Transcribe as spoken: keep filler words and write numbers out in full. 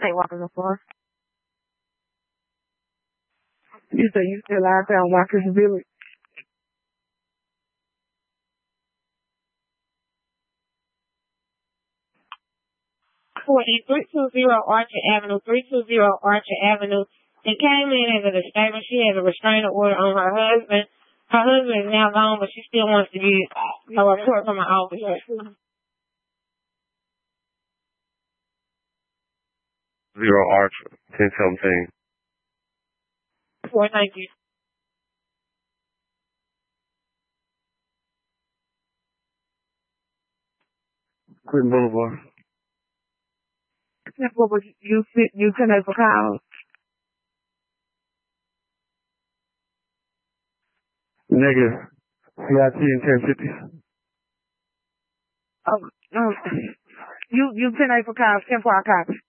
Ain't walking the floor. You say you still out there on Walker's Village? Forty three two zero Archer Avenue, three two zero Archer Avenue. They came in as a disturbance. She has a restraining order on her husband. Her husband is now gone, but she still wants to get a report from her office. Zero Archer, ten seventeen. Four, thank you. Clinton Boulevard. What was you you couldn't have called? Negative. C I T and ten fifty. Oh, um, you you couldn't have called ten four copy.